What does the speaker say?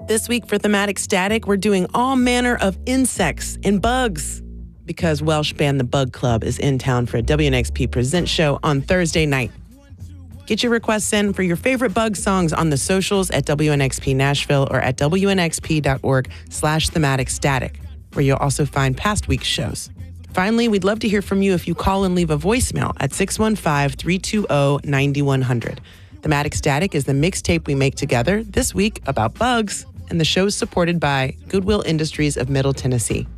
This week for Thematic Static, we're doing all manner of insects and bugs because Welsh band The Bug Club is in town for a WNXP Presents show on Thursday night. Get your requests in for your favorite bug songs on the socials at WNXP Nashville or at WNXP.org/thematicstatic, where you'll also find past week's shows. Finally, we'd love to hear from you if you call and leave a voicemail at 615-320-9100. Thematic Static is the mixtape we make together this week about bugs, and the show's supported by Goodwill Industries of Middle Tennessee.